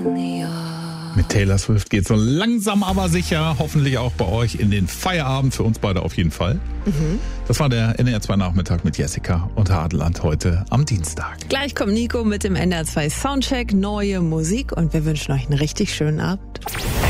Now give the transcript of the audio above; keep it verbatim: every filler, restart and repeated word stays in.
Mit Taylor Swift geht so langsam aber sicher, hoffentlich auch bei euch in den Feierabend, für uns beide auf jeden Fall. Mhm. Das war der N D R zwei Nachmittag mit Jessica und Hadeland heute am Dienstag. Gleich kommt Nico mit dem N D R zwei Soundcheck, neue Musik und wir wünschen euch einen richtig schönen Abend.